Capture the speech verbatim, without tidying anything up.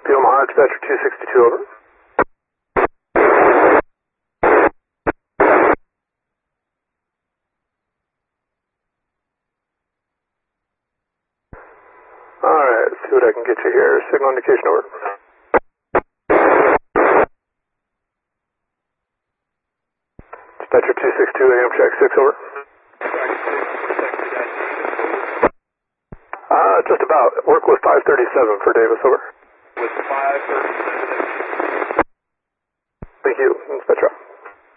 P Omaha, Dispatcher two sixty-two, over. Alright, let's see what I can get you here. Signal indication, over. Dispatcher two sixty-two, A M check six, over. Uh, just about. Work with five thirty-seven for Davis, over. With five thirty-seven. Thank you, Dispatcher.